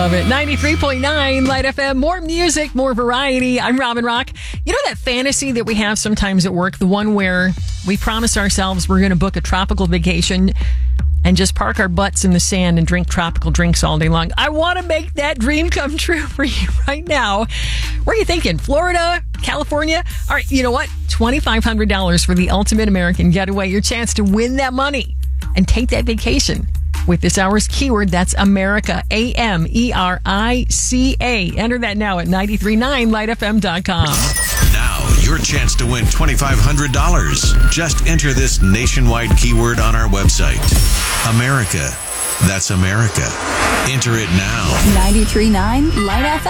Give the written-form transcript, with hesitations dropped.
love it. 93.9 Light FM. More music, more variety. I'm Robin Rock. You know that fantasy that we have sometimes at work? The one where we promise ourselves we're going to book a tropical vacation and just park our butts in the sand and drink tropical drinks all day long. I want to make that dream come true for you right now. Where are you thinking? Florida? California? All right, you know what? $2,500 for the ultimate American getaway. Your chance to win that money and take that vacation with this hour's keyword. That's America. AMERICA. Enter that now at 939lightfm.com. Now, your chance to win $2,500. Just enter this nationwide keyword on our website. America. That's America. Enter it now. 93.9 Light FM.